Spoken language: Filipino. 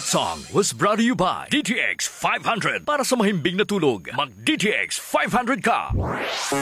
song was brought to you by DTX 500. Para sa mahimbing na tulog, mag DTX 500 ka.